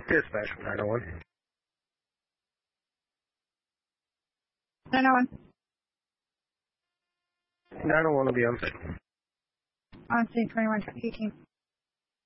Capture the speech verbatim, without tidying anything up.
Dispatch from nine oh one. nine oh one. nine oh one will be on site. On scene twenty-one eighteen.